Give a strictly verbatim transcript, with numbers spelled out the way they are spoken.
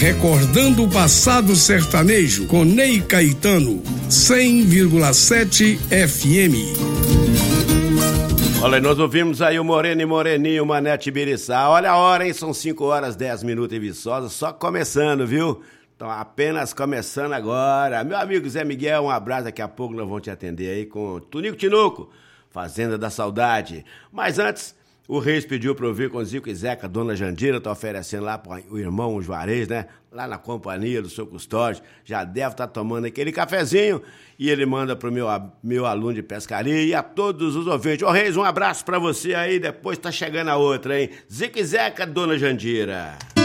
Recordando o passado sertanejo com Ney Caetano, cem vírgula sete F M. Olha, nós ouvimos aí o Moreno e Moreninho, Manete Biriçá. Olha a hora, hein? São cinco horas, dez minutos em Viçosa, só começando, viu? Então, apenas começando agora. Meu amigo Zé Miguel, um abraço. Daqui a pouco nós vamos te atender aí com Tunico Tinoco, Fazenda da Saudade. Mas antes, o Reis pediu pra eu vir com Zico e Zeca, Dona Jandira, tá oferecendo lá pro o irmão o Juarez, né? Lá na companhia do seu Custódio. Já deve estar tá tomando aquele cafezinho. E ele manda pro meu, meu aluno de pescaria e a todos os ouvintes. Ô Reis, um abraço pra você aí. Depois tá chegando a outra, hein? Zico e Zeca, Dona Jandira.